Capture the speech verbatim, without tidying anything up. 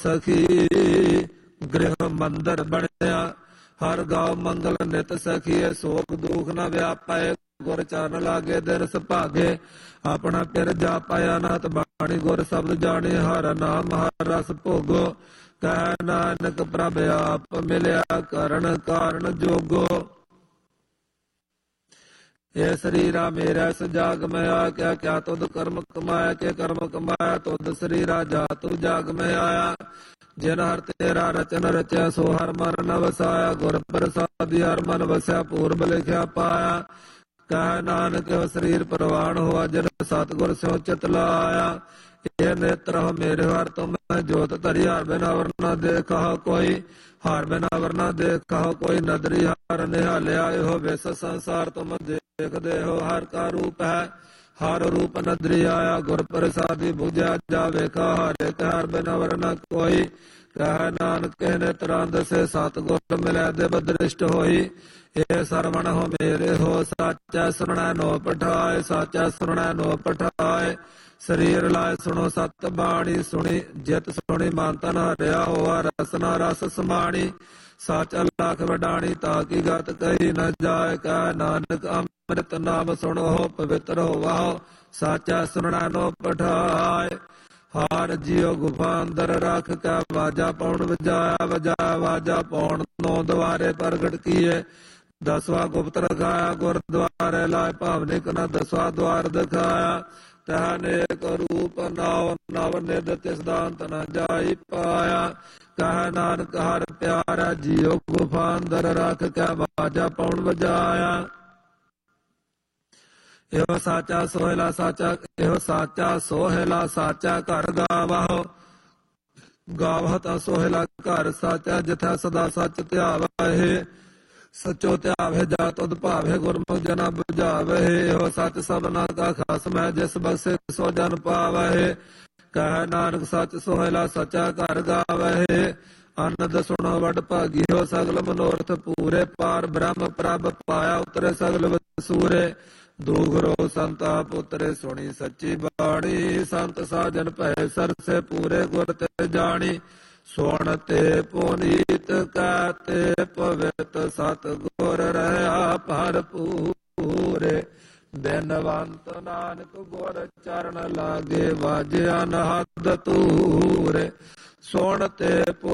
ਸਖੀ ਗ੍ਰਹਿ ਮੰਦਰ ਬਣਿਆ। ਹਰ ਗਾਉ ਮੰਗਲ ਨਿਤ ਸਖੀਏ ਸੋਖ ਦੁਖ ਨ ਵਿਆਪੈ। ਗੁਰ ਚਰਨ ਲਾਗੇ ਦਿਨ ਸੁਭਾਗੇ ਆਪਣਾ ਪਿਰ ਜਾਪਾਇਆ ਨਾਥ ਬਾਣੀ। ਗੁਰ ਸ਼ਬਦ ਜਾਣੇ ਹਰ ਨਾਮ ਹਰ ਰਸ ਭੋਗੋ। ਕਹਿ ਨਾਨਕ ਪ੍ਰਭ ਆਪ ਮਿਲਿਆ ਕਰਨ ਕਾਰਨ ਜੋਗੋ। ਇਹ ਸਰੀਰਾ ਮੇਰਾ ਸਜਾਗ ਮੈਂ ਆ ਕਿਆ ਕਿਆ ਤੁਧ ਕਰਮ ਕਮਾਇਆ। ਕੇ ਕਰਮ ਕਮਾਇਆ ਤੁਧ ਸਰੀਰਾ ਜਾ ਤੂੰ ਜਾਗ ਮੈਂ ਆਇਆ। ਜਿਨ ਹਰ ਤੇਰਾ ਰਚਨ ਰਚਿਆ ਸੋ ਹਰ ਮਨ ਨ ਵਸਾਇਆ। ਗੁਰ ਪ੍ਰਸਾਦਿ ਹਰ ਮਨ ਵਸਿਆ ਪੂਰਬ ਲਿਖਿਆ ਪਾਇਆ। ਕਹਿ ਨਾਨਕ ਸਰੀਰ ਪ੍ਰਵਾਨ ਹੋਆ ਜਿਨ ਸਤਿਗੁਰ ਸਿਉ ਚਿਤ ਲਾਇਆ। ਇਹ ਨੇਤਰ ਮੇਰੇ ਹਰ ਤੁਮ ਜੋਤ ਧਰੀ ਹਰ ਬਿਨਾ ਵਰ ਨ ਦੇਖਾ ਕੋਈ। ਹਰ ਬਿਨਾ ਵਰ ਨ ਦੇਖਾ ਕੋਈ ਨਦਰੀ ਹਰ ਨਿਹਾਲਿਆ। ਇਹੋ ਵਿਸ ਸੰਸਾਰ ਤੁਮ ਦੇਖਦੇ ਹੋ ਹਰ ਕਾ ਰੂਪ ਹੈ। ਹਰ ਰੂਪ ਨਦਰੀ ਆਇਆ ਗੁਰ ਪ੍ਰਸਾਦੀ ਬੁਝਿਆ ਜਾ ਵੇਖਾ। ਹਰ ਇੱਕ ਹਰ ਬਿਨਾ ਵਰ ਨ ਕੋਈ। ਕਹਿ ਨਾਨਕ ਨੇਤਰਾਂ ਦਸੇ ਸਤਿਗੁਰ ਮਿਲਿਆ ਦਿਵ ਦ੍ਰਿਸ਼ਟ ਹੋਈ। ਇਹ ਸਰਵਣ ਹੋ ਮੇਰੇ ਹੋ ਸਾਚਾ ਸੁਣੈ ਨੋ ਪਠਾਏ। ਸਾਚਾ ਸੁਣੈ ਨੋ ਪਠਾਏ ਸਰੀਰ ਲਾਇ ਸੁਣੋ ਸਤ ਬਾਣੀ। ਸੁਣੀ ਜਿਤ ਸੁਣੀ ਮਨ ਤਨ ਹਰਿਆ ਹੋਆ ਰਸਨਾ ਰਸ ਸਮਾਣੀ। ਸਚ ਲੱਖ ਵਡਾਣੀ ਤਾਂ ਕੀ ਗਤ ਕਹੀ ਨ ਜਾਏ। ਕਹਿ ਨਾਨਕ ਅੰਮ੍ਰਿਤ ਨਾਮ ਸੁਣੋ ਪਵਿੱਤਰ ਹੋਵਾਓ। ਸਾਚਾ ਸੁਣੈ ਨੋ ਪਠਾਏ। ਹਾਰ ਜੀਓ ਗੁਫਾ ਅੰਦਰ ਰੱਖ ਕੇ ਵਾਜਾ ਪਾਉਣ ਵਜਾਇਆ। ਵਜਾਇਆ ਵਾਜਾ ਪਾਉਣ ਨੌ ਦੁਆਰੇ ਪ੍ਰਗਟ ਕੀਏ। ਦਸਵਾਂ ਗੁਪਤ ਰਖਾਇਆ ਗੁਰਦੁਆਰੇ ਲਾਇ ਭਾਵਨਿਕ ਨ ਦਸਵਾਂ ਦੁਆਰ ਦਿਖਾਇਆ। ਤਹ ਨੇਕ ਰੂਪ ਨਾਉ ਨਵ ਨਿਧ ਤਿਸ ਦਾ ਅੰਤ ਨ ਜਾਈ ਪਾਇਆ। ਕਹਿ ਨਾਨਕ ਹਰ ਪਿਆਰਾ ਜੀਓ ਗੁਫਾ ਅੰਦਰ ਰੱਖ ਕੇ ਵਾਜਾ ਪਾਉਣ ਵਜਾਇਆ। ਇਹੋ ਸਾਚਾ ਸੋਹਿਲਾ ਸਾਚਾ ਇਹੋ ਸਾਚਾ ਸੋਹਿਲਾ ਸਾਚਾ ਘਰ ਗਾਵਹੁ। ਗਾਵਹੁ ਤਾਂ ਸੋਹਿਲਾ ਘਰ ਸਾਚਾ ਜਿਥੈ ਸਦਾ ਸੱਚ ਧਿਆਵਹਿ। ਸਚੋ ਧਿਆਵਹਿ ਜਾ ਤੁਧ ਭਾਵਹਿ ਗੁਰਮੁਖ ਜਨਾ ਬੁਝਾਵਹਿ। ਇਹੋ ਸੱਚ ਸਭਨਾ ਕਾ ਖਸਮ ਹੈ ਜਿਸ ਬਸੇ ਸੋ ਜਨ ਪਾਵਹਿ। ਕਹਿ ਨਾਨਕ ਸੱਚ ਸੋਹਿਲਾ ਸਚਾ ਘਰ ਗਾਵਹਿ। ਆਨੰਦ ਸੁਣੋ ਵਡ ਭਾਗੀਓ ਸਗਲ ਮਨੋਰਥ ਪੂਰੇ। ਪਾਰ ਬ੍ਰਹਮ ਪ੍ਰਭ ਪਾਇਆ ਉਤਰੇ ਸਗਲ ਵਸੂਰੇ। ਦੂਖਰੋ ਸੰਤਾ ਪੁੱਤਰੇ ਸੁਣੀ ਸੱਚੀ ਬਾਣੀ। ਸੰਤ ਸਾਜਨ ਭੈ ਸਰਸੇ ਪੂਰੇ ਗੁਰ ਤੇ ਜਾਣੀ। ਸੁਣ ਤੇ ਪੁਨੀਤ ਕਹਤੇ ਪਵਿੱਤ ਸਤਿਗੁਰ ਰਹਿਆ ਭਰਪੂਰੇ। ਬਿਨਵੰਤ ਨਾਨਕ ਗੁਰ ਚਰਨ ਲਾਗੇ ਵਾਜਿਆ ਨਹਦ ਤੂਰੇ। ਸੁਣ ਤੇ